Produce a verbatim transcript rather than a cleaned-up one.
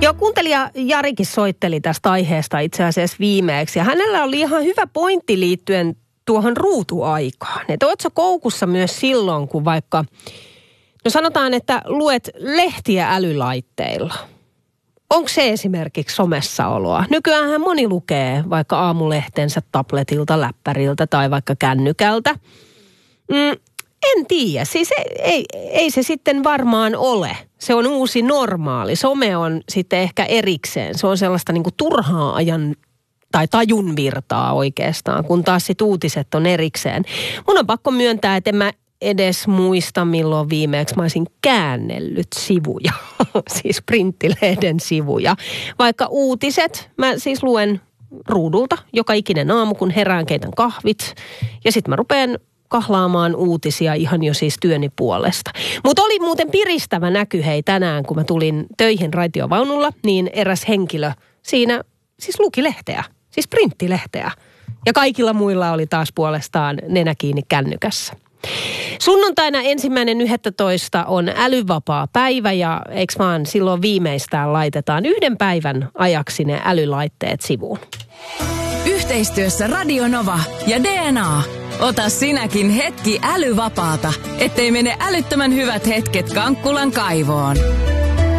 Joo, kuuntelija Jarikin soitteli tästä aiheesta itse asiassa viimeeksi. Ja hänellä oli ihan hyvä pointti liittyen tuohon ruutuaikaan. Että ootko koukussa myös silloin, kun vaikka, no sanotaan, että luet lehtiä älylaitteilla. Onko se esimerkiksi somessaoloa? Nykyäänhän moni lukee vaikka aamulehtensä tabletilta, läppäriltä tai vaikka kännykältä. Mm, en tiedä. Siis ei, ei, ei se sitten varmaan ole. Se on uusi normaali. Some on sitten ehkä erikseen. Se on sellaista niinku turhaa ajan tai tajun virtaa oikeastaan, kun taas sit uutiset on erikseen. Mun on pakko myöntää, että en mä edes muista, milloin viimeksi mä olisin käännellyt sivuja, siis printtilehden sivuja. Vaikka uutiset, mä siis luen ruudulta joka ikinen aamu, kun herään keitän kahvit ja sitten mä rupean kahlaamaan uutisia ihan jo siis työni puolesta. Mutta oli muuten piristävä näky hei tänään, kun mä tulin töihin raitiovaunulla, niin eräs henkilö siinä siis luki lehteä, siis printtilehteä. Ja kaikilla muilla oli taas puolestaan nenä kiinni kännykässä. Sunnuntaina ensimmäinen yhdestoista on älyvapaa päivä ja eikö vaan silloin viimeistään laitetaan yhden päivän ajaksi ne älylaitteet sivuun. Yhteistyössä Radio Nova ja D N A. Ota sinäkin hetki älyvapaata, ettei mene älyttömän hyvät hetket Kankkulan kaivoon.